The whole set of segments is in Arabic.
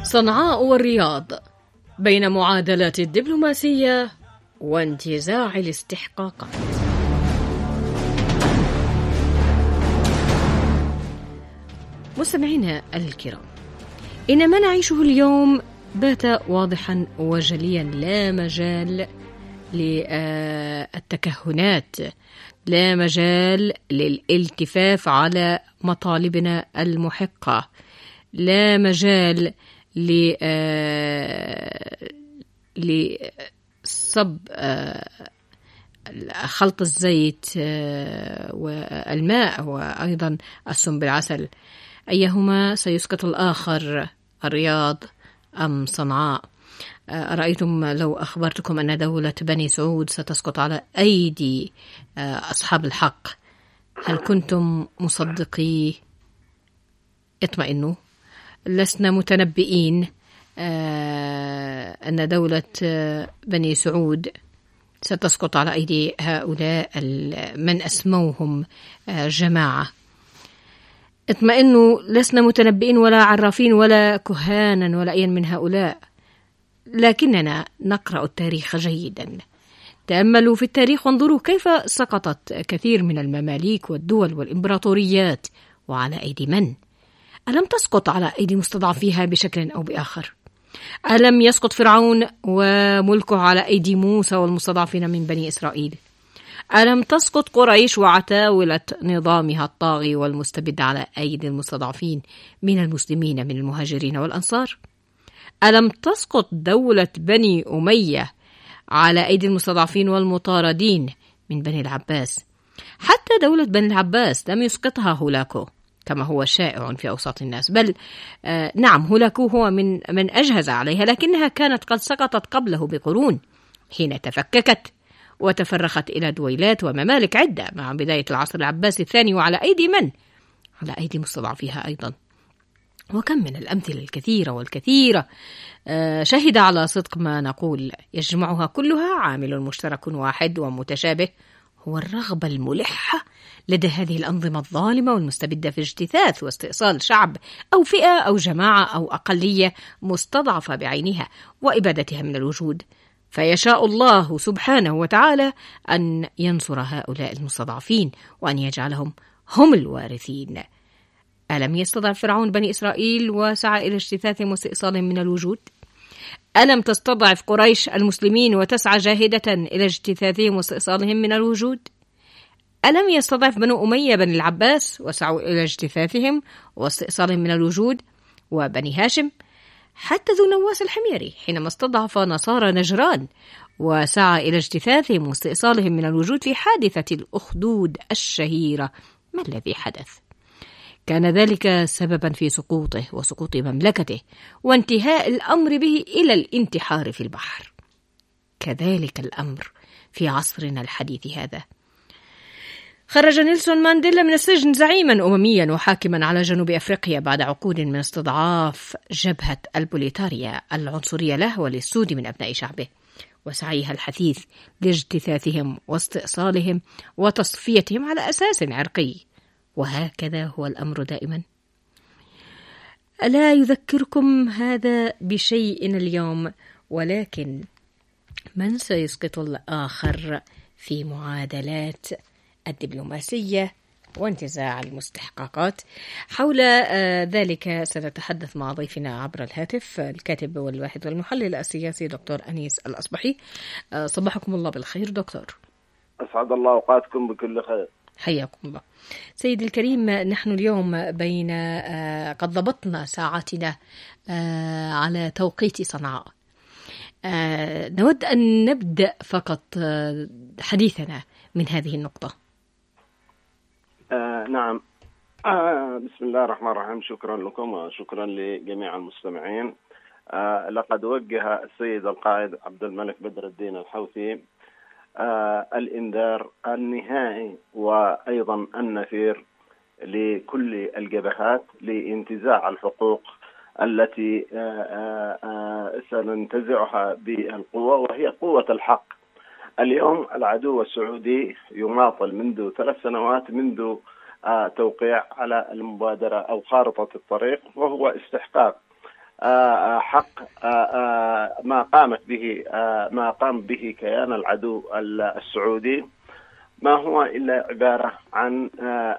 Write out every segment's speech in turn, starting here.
صنعاء والرياض بين معادلات الدبلوماسية وانتزاع الاستحقاقات. مستمعينا الكرام، إن ما نعيشه اليوم بات واضحا وجليا، لا مجال للتكهنات، لا مجال للالتفاف على مطالبنا المحقة، لا مجال لصب خلط الزيت والماء وأيضا السم بالعسل. أيهما سيسقط الآخر، الرياض أم صنعاء؟ أرأيتم لو أخبرتكم أن دولة بني سعود ستسقط على أيدي أصحاب الحق، هل كنتم مصدقي؟ اطمئنوا، لسنا متنبئين أن دولة بني سعود ستسقط على أيدي هؤلاء من أسموهم جماعة. اطمئنوا، لسنا متنبئين ولا عرافين ولا كهانا ولا أي من هؤلاء، لكننا نقرأ التاريخ جيدا. تأملوا في التاريخ وانظروا كيف سقطت كثير من المماليك والدول والإمبراطوريات، وعلى أيدي من؟ ألم تسقط على أيدي مستضعفيها بشكل أو بآخر؟ ألم يسقط فرعون وملكه على أيدي موسى والمستضعفين من بني إسرائيل؟ ألم تسقط قريش وعتاولة نظامها الطاغي والمستبد على أيدي المستضعفين من المسلمين من المهاجرين والأنصار؟ ألم تسقط دولة بني أمية على أيدي المستضعفين والمطاردين من بني العباس؟ حتى دولة بني العباس لم يسقطها هولاكو كما هو شائع في أوساط الناس، بل نعم هولاكو هو من أجهز عليها، لكنها كانت قد سقطت قبله بقرون حين تفككت وتفرخت إلى دويلات وممالك عدة مع بداية العصر العباسي الثاني، وعلى أيدي من؟ على أيدي مستضعفيها أيضا. وكم من الأمثلة الكثيرة والكثيرة شهد على صدق ما نقول، يجمعها كلها عامل مشترك واحد ومتشابه، هو الرغبة الملحة لدى هذه الأنظمة الظالمة والمستبدة في اجتثاث واستئصال شعب أو فئة أو جماعة أو أقلية مستضعفة بعينها وإبادتها من الوجود. فيشاء الله سبحانه وتعالى أن ينصر هؤلاء المستضعفين وأن يجعلهم هم الوارثين. ألم يستضعف فرعون بني إسرائيل وسعى إلى اجتثاثهم واستئصالهم من الوجود؟ ألم تستضعف قريش المسلمين وتسعى جاهدة إلى اجتثاثهم واستئصالهم من الوجود؟ ألم يستضعف بنو أمية بني العباس وسعوا إلى اجتثاثهم واستئصالهم من الوجود؟ وبني هاشم حتى ذو نواس الحميري حينما استضعف نصارى نجران وسعى إلى اجتثاثهم واستئصالهم من الوجود في حادثة الأخدود الشهيرة، ما الذي حدث؟ كان ذلك سببا في سقوطه وسقوط مملكته وانتهاء الأمر به إلى الانتحار في البحر. كذلك الأمر في عصرنا الحديث هذا. خرج نيلسون مانديلا من السجن زعيما أمميا وحاكما على جنوب أفريقيا بعد عقود من استضعاف جبهة البوليتاريا العنصرية له وللسود من أبناء شعبه وسعيها الحثيث لاجتثاثهم واستئصالهم وتصفيتهم على أساس عرقي. وهكذا هو الأمر دائما. ألا يذكركم هذا بشيء اليوم؟ ولكن من سيسقط الآخر في معادلات الدبلوماسية وانتزاع المستحقات؟ حول ذلك سنتحدث مع ضيفنا عبر الهاتف الكاتب والباحث والمحلل السياسي دكتور أنيس الأصبحي. صباحكم الله بالخير دكتور. أسعد الله أوقاتكم بكل خير. حياكم الله. سيدي الكريم، نحن اليوم بين قد ضبطنا ساعتنا على توقيت صنعاء. نود أن نبدأ فقط حديثنا من هذه النقطة. نعم. بسم الله الرحمن الرحيم. شكرا لكم وشكرا لجميع المستمعين. لقد وجه السيد القائد عبد الملك بدر الدين الحوثي الإنذار النهائي وأيضا النفير لكل الجبهات لانتزاع الحقوق التي سننتزعها بالقوة، وهي قوة الحق. اليوم العدو السعودي يماطل منذ 3 سنوات منذ توقيع على المبادرة أو خارطة الطريق، وهو استحقاق حق ما قام به كيان العدو السعودي، ما هو إلا عبارة عن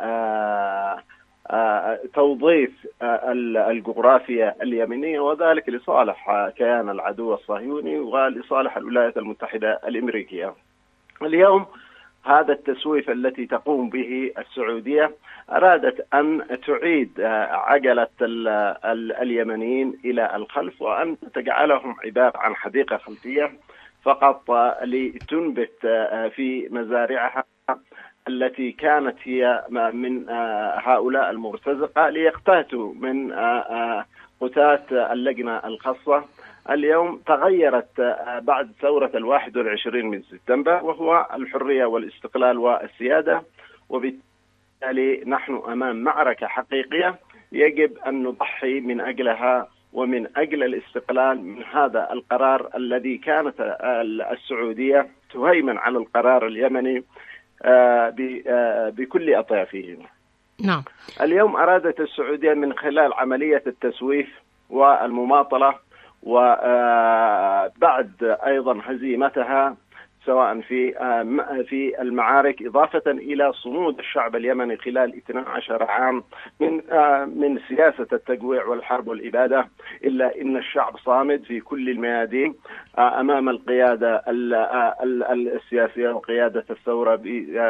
توظيف الجغرافيا اليمنية، وذلك لصالح كيان العدو الصهيوني ولصالح الولايات المتحدة الأمريكية. اليوم هذا التسويف التي تقوم به السعودية أرادت أن تعيد عجلة اليمنيين إلى الخلف، وأن تجعلهم عبارة عن حديقة خلفية فقط لتنبت في مزارعها التي كانت هي من هؤلاء المرتزقة ليقتاتوا من قتات اللجنة الخاصة. اليوم تغيرت بعد ثورة 21 من سبتمبر، وهو الحرية والاستقلال والسيادة، وبالتالي نحن أمام معركة حقيقية يجب أن نضحي من أجلها ومن أجل الاستقلال من هذا القرار الذي كانت السعودية تهيمن على القرار اليمني بكل أطيافه. نعم. اليوم أرادت السعودية من خلال عملية التسويف والمماطلة، وبعد أيضا هزيمتها سواء في المعارك، إضافة إلى صمود الشعب اليمني خلال 12 عام من سياسة التجويع والحرب والإبادة، إلا إن الشعب صامد في كل الميادين أمام القيادة السياسية وقيادة الثورة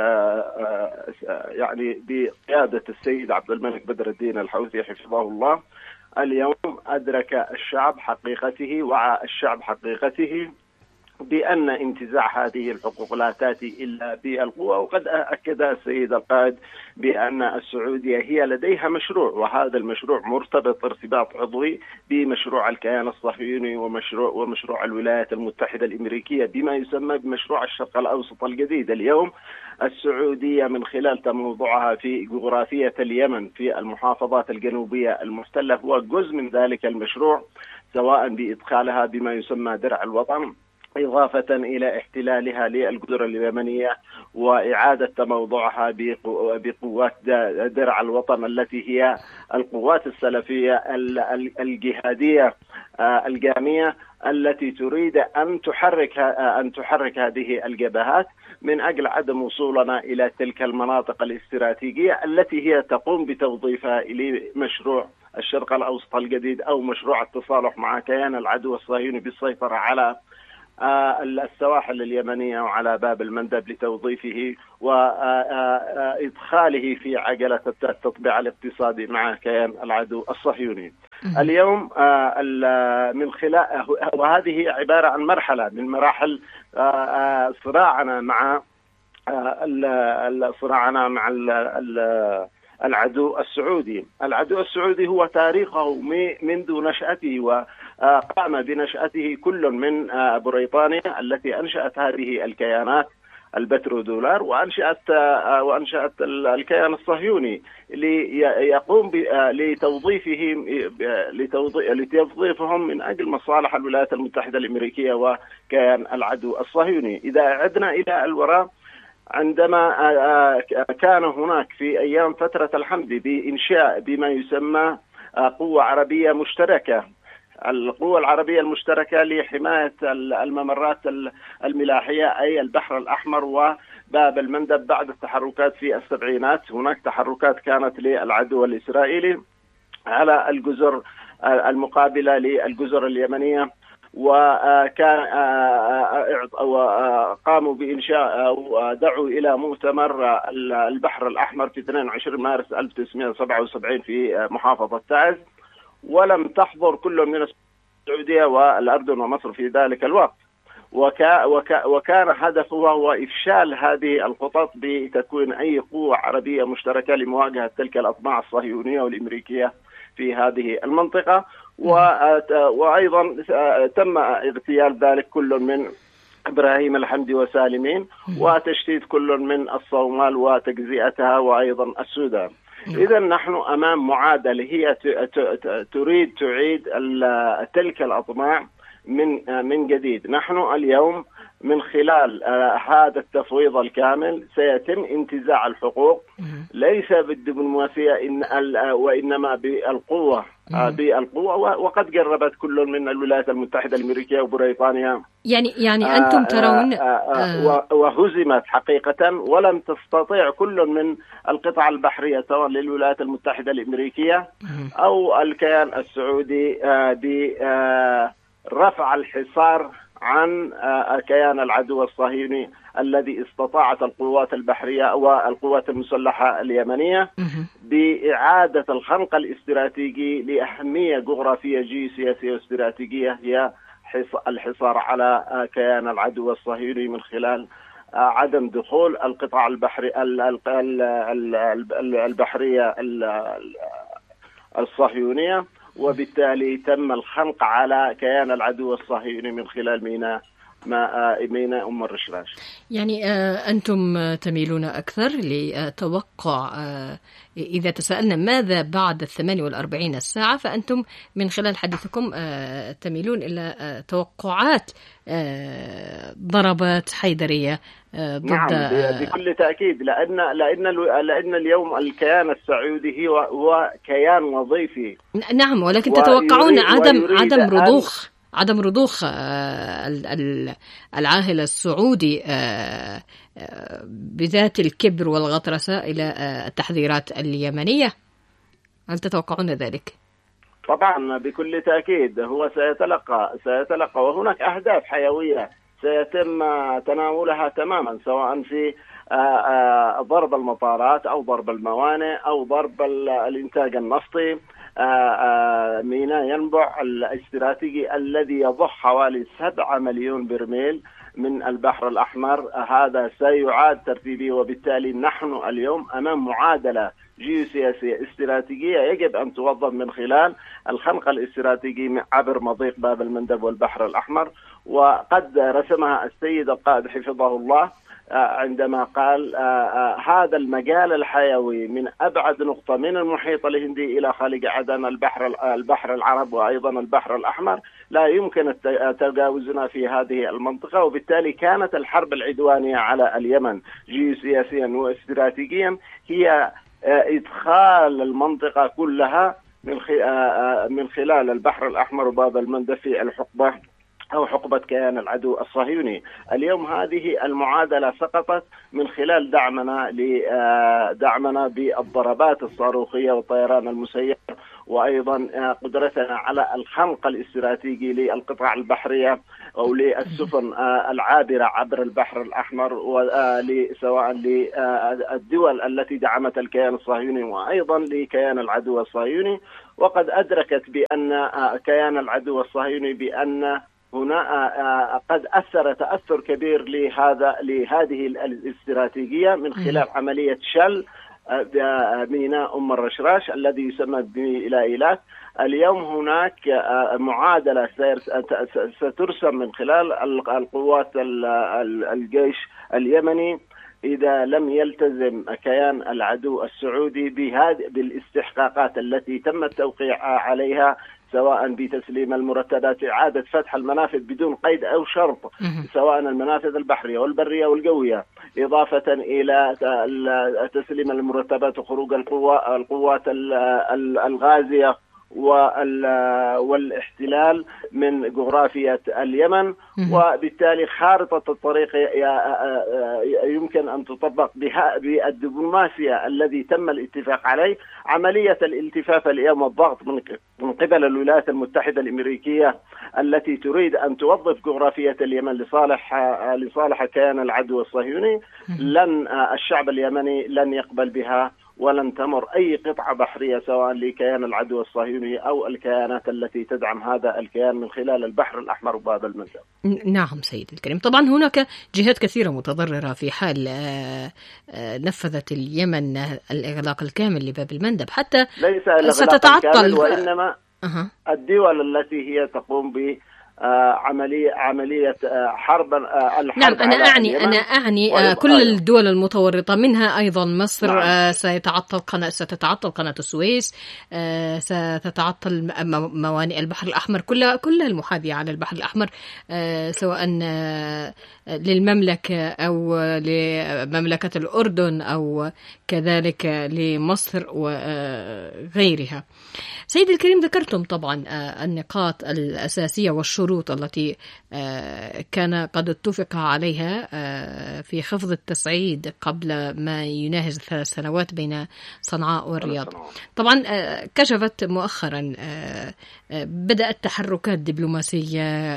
يعني بقيادة السيد عبد الملك بدر الدين الحوثي حفظه الله. اليوم أدرك الشعب حقيقته، وعى الشعب حقيقته بأن انتزاع هذه الحقوق لا تأتي إلا بالقوة. وقد أكد السيد القائد بأن السعودية هي لديها مشروع، وهذا المشروع مرتبط ارتباط عضوي بمشروع الكيان الصهيوني ومشروع الولايات المتحدة الأمريكية بما يسمى بمشروع الشرق الأوسط الجديد. اليوم السعودية من خلال تموضعها في جغرافية اليمن في المحافظات الجنوبية المحتلة هو جزء من ذلك المشروع، سواء بإدخالها بما يسمى درع الوطن، إضافة إلى احتلالها للجزر اليمنية وإعادة تموضعها بقوات درع الوطن التي هي القوات السلفية الجهادية الجامية التي تريد أن تحرك هذه الجبهات من أجل عدم وصولنا إلى تلك المناطق الاستراتيجية التي هي تقوم بتوظيفها لمشروع الشرق الأوسط الجديد أو مشروع التصالح مع كيان العدو الصهيوني بالسيطرة على السواحل اليمنية وعلى باب المندب لتوظيفه وإدخاله في عجلة التطبيع الاقتصادي مع كيان العدو الصهيوني. اليوم من خلال، وهذه عبارة عن مرحلة من مراحل صراعنا مع العدو السعودي. العدو السعودي هو تاريخه منذ نشأته، وقام بنشأته كل من بريطانيا التي أنشأت هذه الكيانات البترودولار، وأنشأت الكيان الصهيوني ليقوم لتوظيفهم من أجل مصالح الولايات المتحدة الأمريكية وكيان العدو الصهيوني. إذا عدنا إلى الوراء، عندما كان هناك في أيام فترة الحمد بإنشاء بما يسمى قوة عربية مشتركة، القوة العربية المشتركة لحماية الممرات الملاحية أي البحر الأحمر وباب المندب بعد التحركات في السبعينات. هناك تحركات كانت للعدو الإسرائيلي على الجزر المقابلة للجزر اليمنية، وقاموا بإنشاء ودعوا إلى مؤتمر البحر الأحمر في 22 مارس 1977 في محافظة تعز، ولم تحضر كل من السعودية والأردن ومصر في ذلك الوقت، وكان هدفه هو إفشال هذه الخطط بتكوين أي قوة عربية مشتركة لمواجهة تلك الأطماع الصهيونية والأمريكية في هذه المنطقة. وأيضا تم اغتيال ذلك كل من إبراهيم الحمدي وسالمين، وتشتيت كل من الصومال وتجزئتها، وأيضا السودان. إذا نحن أمام معادلة هي تريد تعيد تلك الأطماع من جديد. نحن اليوم من خلال هذا التفويض الكامل سيتم انتزاع الحقوق، ليس بالدبلوماسية وإنما بالقوة بالقوة، وقد قربت كل من الولايات المتحدة الأمريكية وبريطانيا. يعني أنتم ترون وهزمت حقيقة، ولم تستطيع كل من القطع البحرية سواء للولايات المتحدة الأمريكية أو الكيان السعودي برفع الحصار عن كيان العدو الصهيوني الذي استطاعت القوات البحرية والقوات المسلحة اليمنية بإعادة الخنق الاستراتيجي لأهمية جغرافية جيوسياسية واستراتيجية، هي الحصار على كيان العدو الصهيوني من خلال عدم دخول القطع البحرية الصهيونية، وبالتالي تم الخنق على كيان العدو الصهيوني من خلال ميناء أم الرشراش. يعني أنتم تميلون أكثر لتوقع، إذا تساءلنا ماذا بعد 48 ساعة، فأنتم من خلال حديثكم تميلون إلى توقعات ضربات حيدرية ضد. نعم بكل تأكيد، لأن اليوم الكيان السعودي هو كيان وظيفي. نعم، ولكن تتوقعون عدم رضوخ العاهل السعودي بذات الكبر والغطرسة إلى التحذيرات اليمنية؟ هل تتوقعون ذلك؟ طبعا بكل تأكيد هو سيتلقى، وهناك أهداف حيوية سيتم تناولها تماما، سواء في ضرب المطارات أو ضرب الموانئ أو ضرب الإنتاج النفطي. ميناء ينبع الاستراتيجي الذي يضخ حوالي 7 مليون برميل من البحر الأحمر، هذا سيعاد ترتيبه، وبالتالي نحن اليوم أمام معادلة جيوسياسية استراتيجية يجب أن توظف من خلال الخنق الاستراتيجي عبر مضيق باب المندب والبحر الأحمر. وقد رسمها السيد القائد حفظه الله عندما قال هذا المجال الحيوي من أبعد نقطة من المحيط الهندي إلى خليج عدن، البحر العرب وأيضا البحر الأحمر، لا يمكن تجاوزنا في هذه المنطقة. وبالتالي كانت الحرب العدوانية على اليمن جيوسياسيا واستراتيجيا هي إدخال المنطقة كلها من خلال البحر الأحمر وباب المندب في الحقبة أو حقبة كيان العدو الصهيوني. اليوم هذه المعادلة سقطت من خلال دعمنا بالضربات الصاروخية والطيران المسير، وأيضا قدرتنا على الخنق الاستراتيجي للقطع البحرية أو للسفن العابرة عبر البحر الأحمر، سواء للدول التي دعمت الكيان الصهيوني وأيضا لكيان العدو الصهيوني. وقد أدركت بأن كيان العدو الصهيوني بأن هنا قد أثر تأثر كبير لهذه الاستراتيجية من خلال عملية شل ميناء أم الرشراش الذي يسمى بإيلات. اليوم هناك معادلة سترسم من خلال القوات الجيش اليمني إذا لم يلتزم كيان العدو السعودي بالاستحقاقات التي تم التوقيع عليها، سواء بتسليم المرتبات، إعادة فتح المنافذ بدون قيد أو شرط، سواء المنافذ البحرية والبرية والجوية، إضافة إلى تسليم المرتبات وخروج القوات الغازية والاحتلال من جغرافية اليمن. وبالتالي خارطة الطريق يمكن أن تطبق بالدبلوماسية الذي تم الاتفاق عليه. عملية الالتفاف اليوم والضغط من قبل الولايات المتحدة الأمريكية التي تريد أن توظف جغرافية اليمن لصالح كيان العدو الصهيوني، الشعب اليمني لن يقبل بها، ولن تمر أي قطعة بحرية سواء لكيان العدو الصهيوني أو الكيانات التي تدعم هذا الكيان من خلال البحر الأحمر وباب المندب. نعم سيد الكريم، طبعا هناك جهات كثيرة متضررة في حال نفذت اليمن الإغلاق الكامل لباب المندب، حتى ليس ستتعطل وإنما الدول التي هي تقوم عملية حرب الحرب. نعم، أنا أعني كل الدول المتورطة منها أيضا مصر. نعم. ستتعطل قناة السويس، ستتعطل موانئ البحر الأحمر كلها المحاذية على البحر الأحمر، سواء للمملكة أو لمملكة الأردن أو كذلك لمصر وغيرها. سيدي الكريم، ذكرتم طبعا النقاط الأساسية والشروط التي كان قد اتفق عليها في خفض التصعيد قبل ما يناهز 3 سنوات بين صنعاء والرياض. طبعا كشفت مؤخرا بدأت تحركات دبلوماسية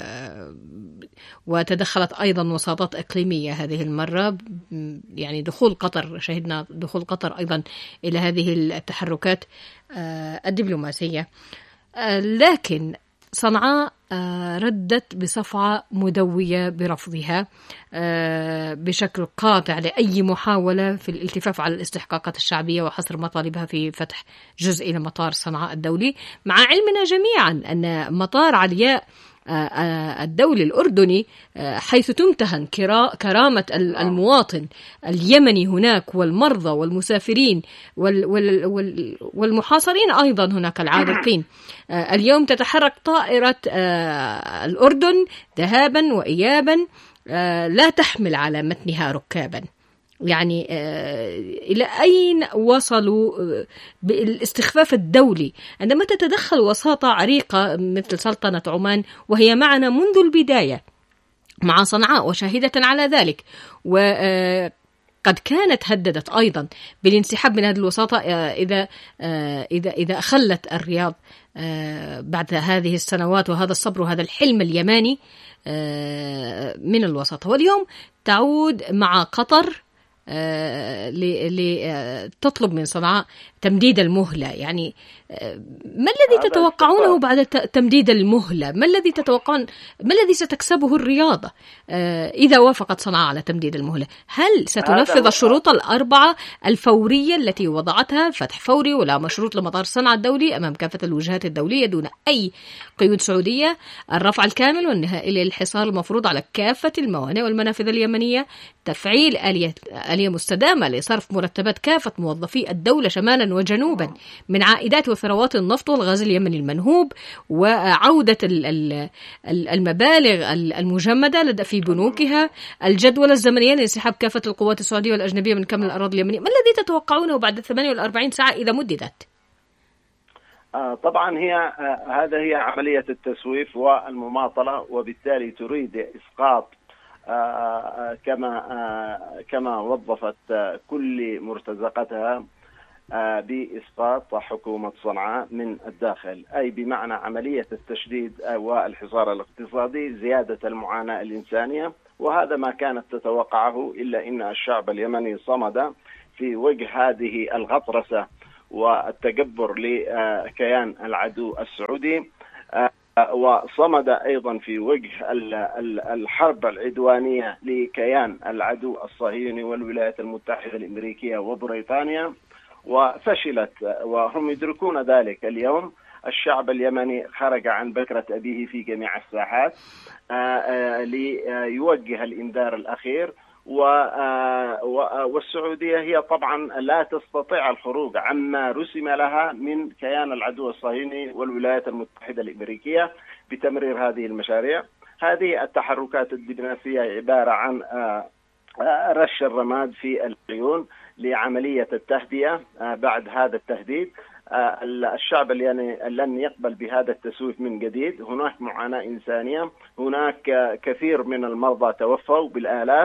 وتدخلت أيضا وساطات إقليمية هذه المرة، يعني دخول قطر، شهدنا دخول قطر أيضا إلى هذه التحركات الدبلوماسية. لكن صنعاء ردت بصفعة مدوية برفضها بشكل قاطع لأي محاولة في الالتفاف على الاستحقاقات الشعبية وحصر مطالبها في فتح جزء لمطار صنعاء الدولي، مع علمنا جميعا أن مطار علياء الدولي الأردني حيث تمتهن كرامة المواطن اليمني هناك والمرضى والمسافرين والمحاصرين أيضا هناك العالقين. اليوم تتحرك طائرة الأردن ذهابا وإيابا لا تحمل على متنها ركابا. يعني إلى أين وصلوا بالاستخفاف الدولي عندما تتدخل وساطة عريقة مثل سلطنة عمان، وهي معنا منذ البداية مع صنعاء وشاهدة على ذلك، وقد كانت هددت أيضا بالانسحاب من هذه الوساطة إذا أخلت الرياض بعد هذه السنوات وهذا الصبر وهذا الحلم اليماني من الوساطة. واليوم تعود مع قطر لتطلب من صنعاء تمديد المهلة. يعني ما الذي تتوقعونه بعد تمديد المهلة؟ ما الذي تتوقعون، ما الذي ستكسبه الرياضة إذا وافقت صنعاء على تمديد المهلة؟ هل ستنفذ الشروط الأربعة الفورية التي وضعتها، فتح فوري ولا مشروط لمطار صنعاء الدولي أمام كافة الوجهات الدولية دون أي قيود سعودية، الرفع الكامل والنهائي للحصار المفروض على كافة الموانئ والمنافذ اليمنية، تفعيل آلية مستدامة لصرف مرتبات كافة موظفي الدولة شمالا وجنوبا من عائدات وثروات النفط والغاز اليمني المنهوب، وعودة المبالغ المجمدة في بنوكها، الجدول الزمنية لانسحاب كافة القوات السعودية والأجنبية من كامل الأراضي اليمنية. ما الذي تتوقعونه بعد 48 ساعة إذا مددت؟ طبعا هي عملية التسويف والمماطلة، وبالتالي تريد إسقاط كما وظفت كل مرتزقتها بإسقاط حكومة صنعاء من الداخل، أي بمعنى عملية التشديد والحصار الاقتصادي، زيادة المعاناة الإنسانية، وهذا ما كانت تتوقعه، إلا إن الشعب اليمني صمد في وجه هذه الغطرسة والتجبر لكيان العدو السعودي، وصمد أيضا في وجه الحرب العدوانية لكيان العدو الصهيوني والولايات المتحدة الأمريكية وبريطانيا، وفشلت وهم يدركون ذلك. اليوم الشعب اليمني خرج عن بكرة أبيه في جميع الساحات ليوجه الإنذار الأخير، والسعودية هي طبعا لا تستطيع الخروج عما رسم لها من كيان العدو الصهيوني والولايات المتحدة الأمريكية بتمرير هذه المشاريع. هذه التحركات الدبلوماسية عبارة عن رش الرماد في العيون لعملية التهدئة بعد هذا التهديد. الشعب لن يقبل بهذا التسويف من جديد. هناك معاناة إنسانية، هناك كثير من المرضى توفوا بالآلاف،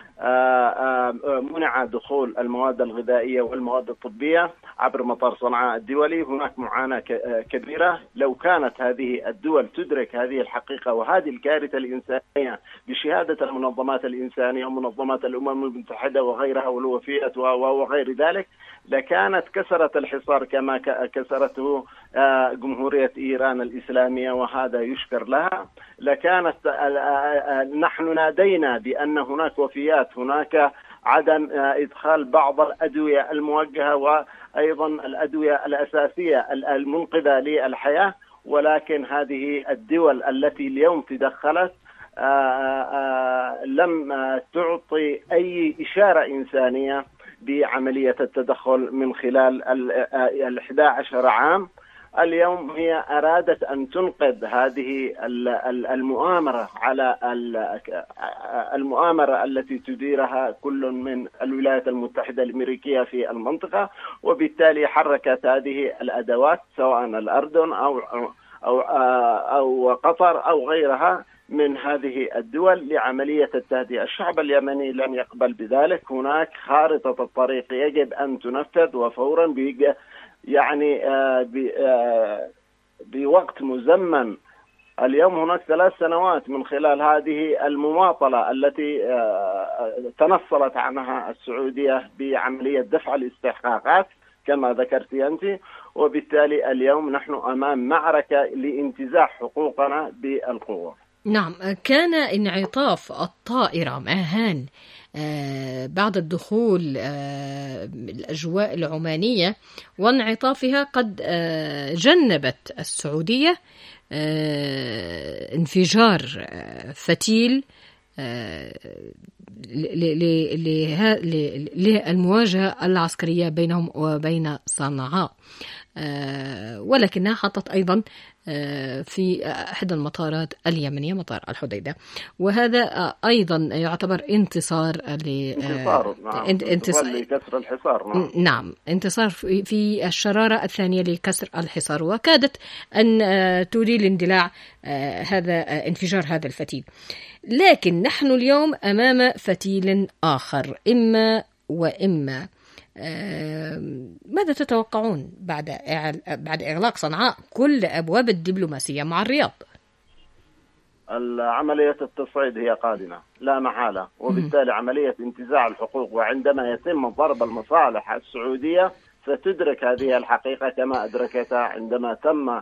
منع دخول المواد الغذائية والمواد الطبية عبر مطار صنعاء الدولي. هناك معاناة كبيرة. لو كانت هذه الدول تدرك هذه الحقيقة وهذه الكارثة الإنسانية بشهادة المنظمات الإنسانية ومنظمات الأمم المتحدة وغيرها والوفيات وغير ذلك، لكانت كسرت الحصار كما كسرته جمهورية إيران الإسلامية، وهذا يشكر لها. لكانت نحن نادينا بأن هناك وفيات، هناك عدم إدخال بعض الأدوية الموجهة وأيضا الأدوية الأساسية المنقذة للحياة، ولكن هذه الدول التي اليوم تدخلت لم تعطي أي إشارة إنسانية بعملية التدخل من خلال 11 عام. اليوم هي أرادت أن تنقذ هذه المؤامرة على المؤامرة التي تديرها كل من الولايات المتحدة الأمريكية في المنطقة، وبالتالي حركت هذه الأدوات سواء الأردن أو قطر أو غيرها من هذه الدول لعملية التهدئة. الشعب اليمني لن يقبل بذلك. هناك خارطة الطريق يجب أن تنفذ وفورا، يعني بوقت مزمن. اليوم هناك 3 سنوات من خلال هذه المماطلة التي تنصلت عنها السعودية بعملية دفع الاستحقاقات كما ذكرت أنت، وبالتالي اليوم نحن أمام معركة لانتزاع حقوقنا بالقوة. نعم، كان انعطاف الطائرة ماهان بعد الدخول الأجواء العمانية وانعطافها قد جنبت السعودية انفجار فتيل للمواجهة العسكرية بينهم وبين صنعاء، ولكنها حطت أيضا في أحد المطارات اليمنية مطار الحديدة، وهذا أيضا يعتبر انتصار لكسر الحصار. نعم، انتصار في الشرارة الثانية لكسر الحصار، وكادت أن تولي الاندلاع هذا انفجار هذا الفتيل. لكن نحن اليوم أمام فتيل آخر إما وإما. ماذا تتوقعون بعد إغلاق صنعاء كل أبواب الدبلوماسية مع الرياض؟ عملية التصعيد هي قادمة لا محالة، وبالتالي عملية انتزاع الحقوق، وعندما يتم ضرب المصالح السعودية ستدرك هذه الحقيقة كما أدركتها عندما تم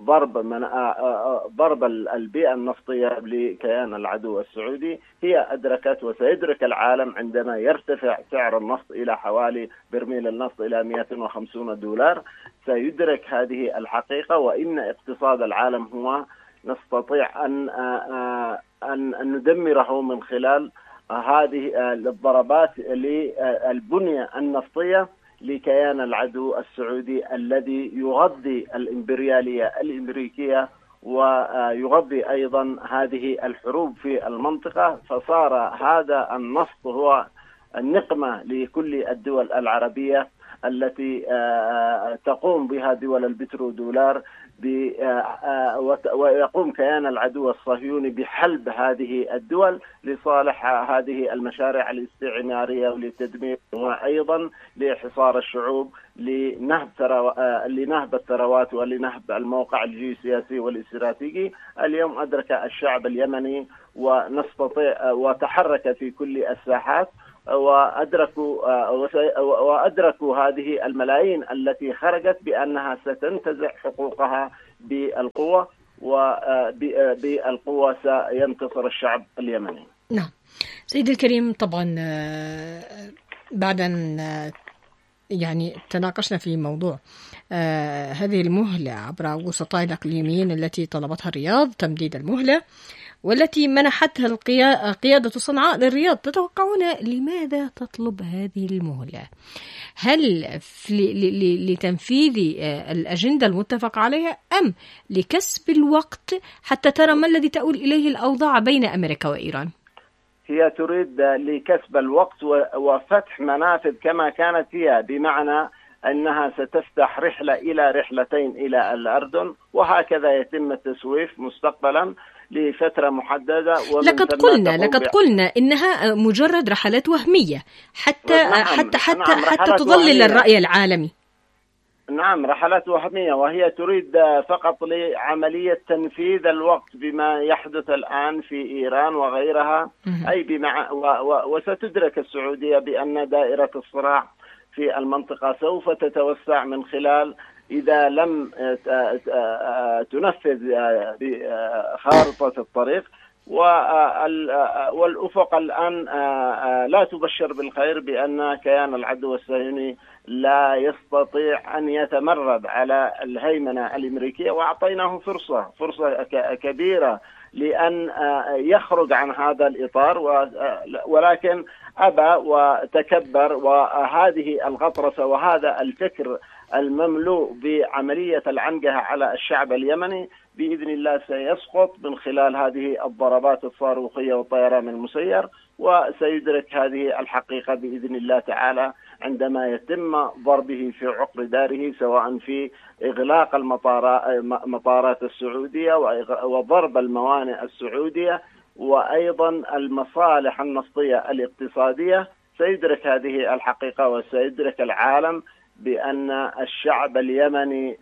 ضرب البيئة النفطية لكيان العدو السعودي. هي أدركت وسيدرك العالم عندما يرتفع سعر النفط إلى حوالي برميل النفط إلى $150، سيدرك هذه الحقيقة، وإن اقتصاد العالم هو نستطيع أن ندمره من خلال هذه الضربات للبنية النفطية لكيان العدو السعودي الذي يغذي الإمبريالية الأمريكية ويغذي أيضا هذه الحروب في المنطقة. فصار هذا النفط هو النقمة لكل الدول العربية التي تقوم بها دول البترودولار، ويقوم كيان العدو الصهيوني بحلب هذه الدول لصالح هذه المشاريع الاستعمارية ولتدمير وأيضا لحصار الشعوب، لنهب الثروات ولنهب الموقع الجيوسياسي والاستراتيجي. اليوم أدرك الشعب اليمني ونستطيع وتحرك في كل الساحات، وأدركوا هذه الملايين التي خرجت بأنها ستنتزع حقوقها بالقوة، وبالقوة سينتصر الشعب اليمني. نعم سيدي الكريم، طبعا بعد أن يعني تناقشنا في موضوع هذه المهلة عبر وسطاء الإقليميين التي طلبتها الرياض، تمديد المهلة والتي منحتها قيادة صنعاء للرياض، تتوقعون لماذا تطلب هذه المهلة؟ هل لتنفيذ الأجندة المتفق عليها أم لكسب الوقت حتى ترى ما الذي تؤول إليه الأوضاع بين أمريكا وإيران؟ هي تريد لكسب الوقت وفتح منافذ كما كانت هي، بمعنى أنها ستفتح رحلة إلى رحلتين إلى الأردن، وهكذا يتم التسويف مستقبلا لفترة محددة. لقد قلنا إنها مجرد رحلات وهمية حتى تضلل الرأي العالمي. نعم، رحلات وهمية، وهي تريد فقط لعملية تنفيذ الوقت بما يحدث الآن في إيران وغيرها. أي وستدرك السعودية بأن دائرة الصراع في المنطقة سوف تتوسع من خلال إذا لم تنفذ خارطة الطريق، والأفق الآن لا تبشر بالخير، بأن كيان العدو الصهيوني لا يستطيع أن يتمرد على الهيمنة الأمريكية، وأعطيناه فرصة كبيرة لأن يخرج عن هذا الإطار، ولكن أبى وتكبر. وهذه الغطرسة وهذا الفكر المملوء بعملية العنقة على الشعب اليمني بإذن الله سيسقط من خلال هذه الضربات الصاروخية والطيران المسير، وسيدرك هذه الحقيقة بإذن الله تعالى عندما يتم ضربه في عقر داره، سواء في إغلاق المطارات السعودية وضرب الموانئ السعودية وأيضا المصالح النفطية الاقتصادية. سيدرك هذه الحقيقة وسيدرك العالم بأن الشعب اليمني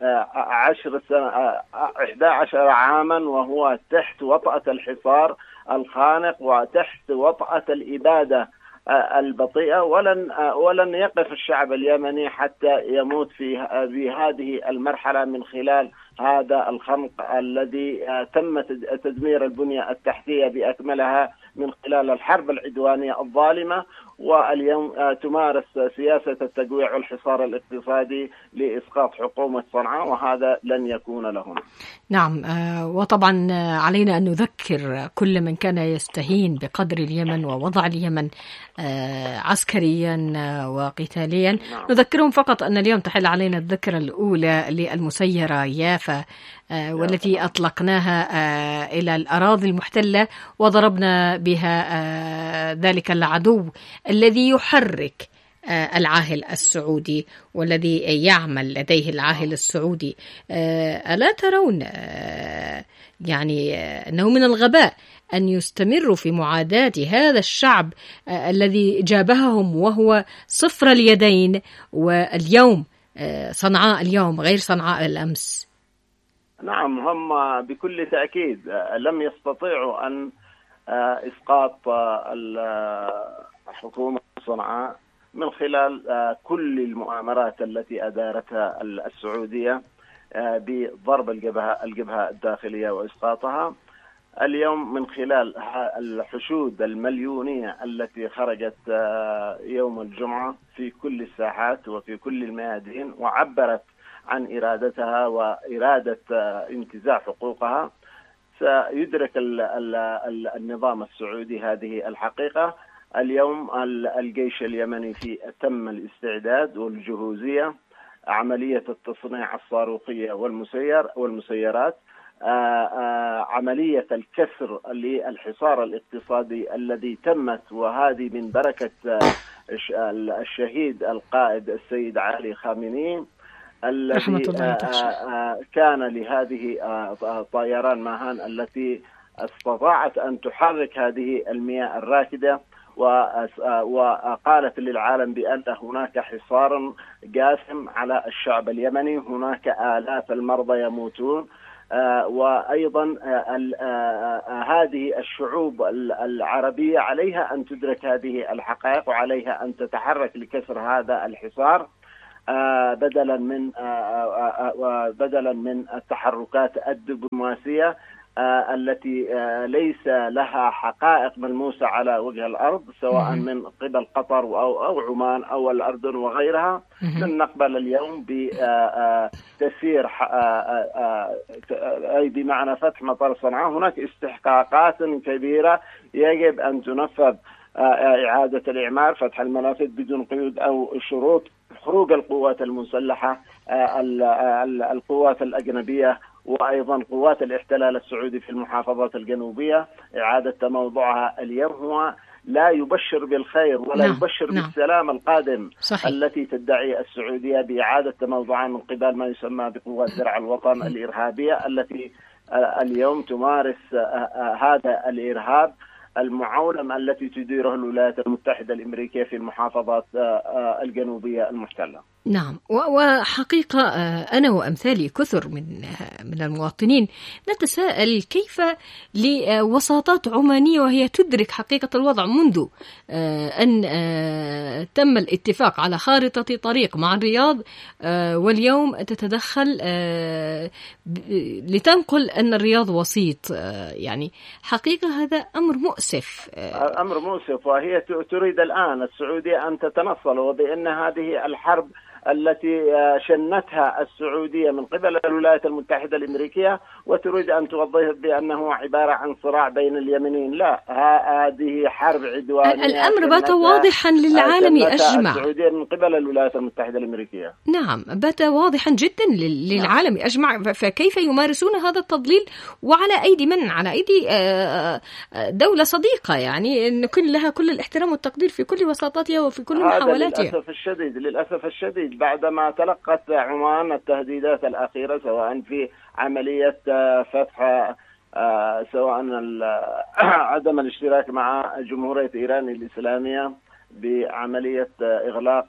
11 عاما وهو تحت وطأة الحصار الخانق وتحت وطأة الإبادة البطيئة، ولن يقف الشعب اليمني حتى يموت في هذه المرحلة من خلال هذا الخنق الذي تم تدمير البنية التحتية بأكملها من خلال الحرب العدوانية الظالمة، واليوم تمارس سياسة التجويع والحصار الاقتصادي لإسقاط حكومة صنعاء، وهذا لن يكون لهم. نعم، وطبعا علينا أن نذكر كل من كان يستهين بقدر اليمن ووضع اليمن عسكريا وقتاليا. نعم. نذكرهم فقط أن اليوم تحل علينا الذكرى الأولى للمسيرة يافا، والتي أطلقناها إلى الأراضي المحتلة وضربنا بها ذلك العدو الذي يحرك العاهل السعودي والذي يعمل لديه العاهل السعودي. ألا ترون يعني أنه من الغباء أن يستمروا في معاداة هذا الشعب الذي جابههم وهو صفر اليدين، واليوم صنعاء اليوم غير صنعاء الأمس؟ نعم، هم بكل تأكيد لم يستطيعوا أن إسقاط حكومة صنعاء من خلال كل المؤامرات التي أدارتها السعودية بضرب الجبهة الداخلية وإسقاطها. اليوم من خلال الحشود المليونية التي خرجت يوم الجمعة في كل الساحات وفي كل الميادين وعبرت عن إرادتها وإرادة انتزاع حقوقها، سيدرك النظام السعودي هذه الحقيقة. اليوم الجيش اليمني في تم الاستعداد والجهوزية، عملية التصنيع الصاروخية والمسيرات، عملية الكسر للحصار الاقتصادي الذي تمت، وهذه من بركة الشهيد القائد السيد علي خامنئي الذي كان لهذه طيران ماهان التي استطاعت أن تحرك هذه المياه الراكدة، وقالت للعالم بأن هناك حصار جاسم على الشعب اليمني، هناك آلاف المرضى يموتون، وأيضا هذه الشعوب العربية عليها أن تدرك هذه الحقائق وعليها أن تتحرك لكسر هذا الحصار بدلا من التحركات الدبلوماسية التي ليس لها حقائق ملموسة على وجه الأرض، سواء من قبل قطر أو عمان أو الأردن وغيرها. لن نقبل اليوم بتسيير أي بمعنى فتح مطار صنعاء. هناك استحقاقات كبيرة يجب أن تنفذ، إعادة الإعمار، فتح المنافذ بدون قيود أو شروط، خروج القوات المسلحة، القوات الأجنبية وأيضا قوات الاحتلال السعودي في المحافظات الجنوبية، إعادة تموضعها. اليوم هو لا يبشر بالخير ولا يبشر بالسلام القادم. صحيح. التي تدعي السعودية بإعادة تموضعها من قبل ما يسمى بقوات درع الوطن الإرهابية، التي اليوم تمارس هذا الإرهاب المعولم التي تديره الولايات المتحدة الأمريكية في المحافظات الجنوبية المحتلة. نعم، وحقيقة أنا وأمثالي كثر من المواطنين نتساءل كيف لوساطات عمانية وهي تدرك حقيقة الوضع منذ أن تم الاتفاق على خارطة طريق مع الرياض، واليوم تتدخل لتنقل أن الرياض وسيط. يعني حقيقة هذا أمر مؤسف، أمر مؤسف. وهي تريد الآن السعودية أن تتنصل، وبأن هذه الحرب التي شنتها السعودية من قبل الولايات المتحدة الأمريكية وتريد أن توضح بأنه عبارة عن صراع بين اليمنيين. لا، هذه حرب عدوانية. الأمر بات واضحا للعالم أجمع. السعودية من قبل الولايات المتحدة الأمريكية. نعم، بات واضحا جدا للعالم أجمع. فكيف يمارسون هذا التضليل وعلى أيدي من؟ على أيدي دولة صديقة، يعني نكون لها كل الاحترام والتقدير في كل وساطاتها وفي كل محاولاتها. للأسف الشديد بعدما تلقت عمان التهديدات الأخيرة، سواء في عملية فتح، سواء عدم الاشتراك مع جمهورية إيران الإسلامية بعملية إغلاق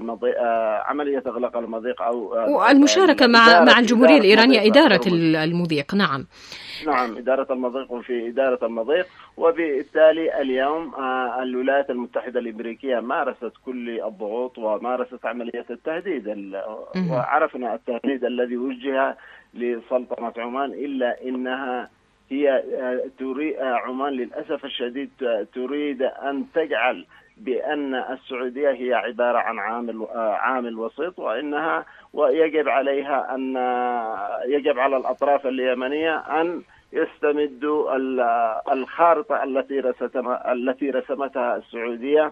المضيق أو المشاركة مع الجمهورية الإيرانية إدارة المضيق. نعم، إدارة المضيق وفي إدارة المضيق. وبالتالي اليوم الولايات المتحدة الأمريكية مارست كل الضغوط ومارست عملية التهديد، وعرفنا التهديد الذي وجه لسلطنة عمان، إلا إنها هي عمان للأسف الشديد تريد أن تجعل بأن السعودية هي عبارة عن عامل وسيط، ويجب على الأطراف اليمنية أن يستمدوا الخارطة التي رسمتها السعودية.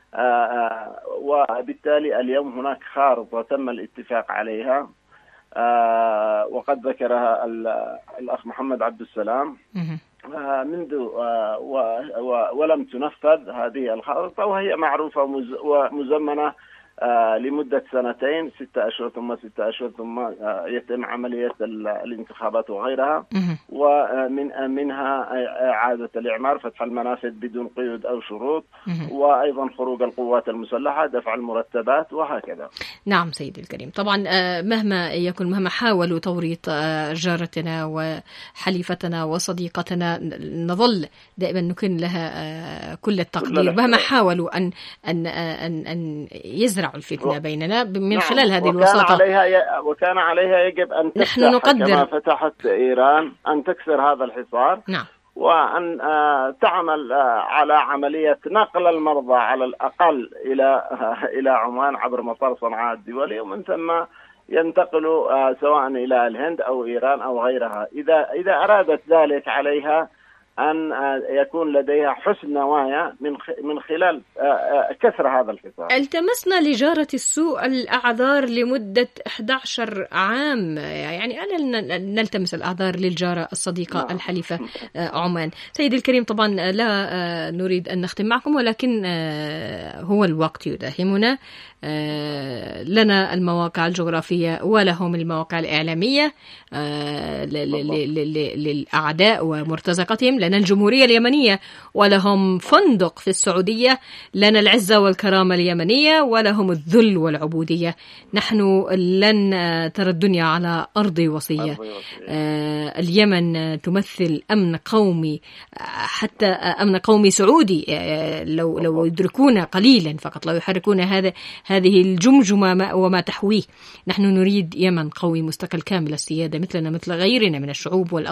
وبالتالي اليوم هناك خارطة تم الاتفاق عليها، وقد ذكرها الأخ محمد عبد السلام منذ ولم تنفذ هذه الخارطة، وهي معروفة ومزمنة لمدة 2 6 أشهر ثم 6 أشهر ثم يتم عملية الانتخابات وغيرها، ومنها إعادة الإعمار، فتح المنافذ بدون قيود أو شروط، وأيضا خروج القوات المسلحة، دفع المرتبات، وهكذا. نعم سيدي الكريم، طبعا مهما حاولوا توريط جارتنا وحليفتنا وصديقتنا، نظل دائما نكن لها كل التقدير مهما حاولوا أن يزرعوا الفتنة بيننا من خلال هذه الوساطة. وكان عليها يجب أن تفتح كما فتحت إيران، أن تكسر هذا الحصار. نعم. وأن تعمل على عملية نقل المرضى على الأقل إلى عمان عبر مطار صنعاء الدولي، ومن ثم ينتقلوا سواء إلى الهند أو إيران أو غيرها. إذا أرادت ذلك عليها أن يكون لديها حسن نوايا من خلال كسر هذا الحصار. التمسنا لجارة السوء الأعذار لمدة 11 عام، يعني ألا نلتمس الأعذار للجارة الصديقة الحليفة عمان. سيدي الكريم، طبعا لا نريد أن نختم معكم، ولكن هو الوقت يداهمنا. لنا المواقع الجغرافية ولهم المواقع الإعلامية للأعداء ومرتزقتهم. لنا الجمهورية اليمنية ولهم فندق في السعودية. لنا العزة والكرامة اليمنية ولهم الذل والعبودية. نحن لن ترى الدنيا على أرض وصية. اليمن تمثل أمن قومي، حتى أمن قومي سعودي. لو يدركون قليلا فقط، لو يحركون هذه الجمجمة وما تحويه. نحن نريد يمن قوي مستقل كامل السيادة، مثلنا مثل غيرنا من الشعوب